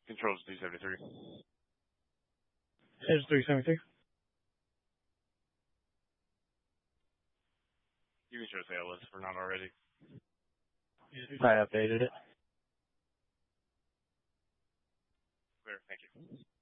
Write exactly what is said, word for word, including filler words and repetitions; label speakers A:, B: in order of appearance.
A: Controls three seventy-three.
B: Edge three seventy-three.
A: You can show us A L S if we're not already.
B: I updated it.
A: Clear, thank you.